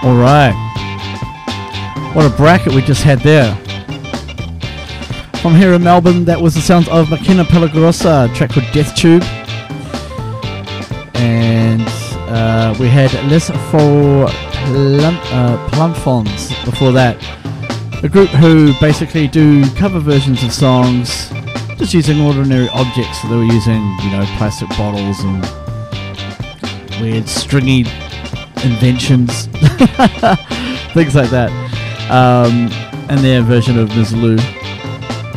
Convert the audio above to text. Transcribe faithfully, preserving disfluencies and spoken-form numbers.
Alright. What a bracket we just had there. From here in Melbourne, that was the sounds of Makina Pelagrosa, a track called Death Tube. And uh, we had Les Faux Plum, uh, Plumfons before that. A group who basically do cover versions of songs just using ordinary objects. So they were using, you know, plastic bottles and weird stringy inventions, things like that. Um, and their version of Mizzaloo.